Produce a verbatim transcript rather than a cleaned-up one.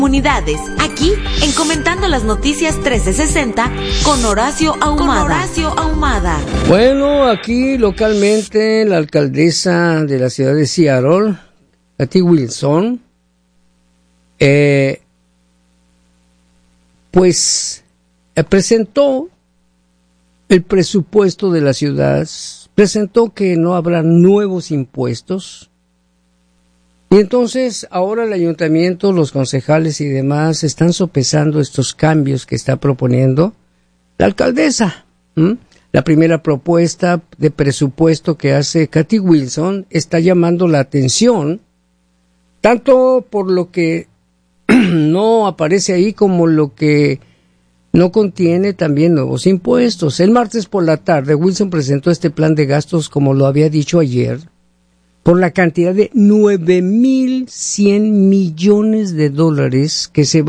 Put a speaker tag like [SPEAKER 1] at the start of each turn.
[SPEAKER 1] Comunidades, aquí en Comentando las Noticias trescientos sesenta con Horacio Ahumada. Con Horacio Ahumada.
[SPEAKER 2] Bueno, aquí localmente la alcaldesa de la ciudad de Seattle, Kathy Wilson, eh, pues eh, presentó el presupuesto de la ciudad, presentó que no habrá nuevos impuestos. Y entonces ahora el ayuntamiento, los concejales y demás están sopesando estos cambios que está proponiendo la alcaldesa. ¿Mm? La primera propuesta de presupuesto que hace Kathy Wilson está llamando la atención, tanto por lo que no aparece ahí como lo que no contiene también nuevos impuestos. El martes por la tarde Wilson presentó este plan de gastos, como lo había dicho ayer, por la cantidad de nueve mil cien millones de dólares que se va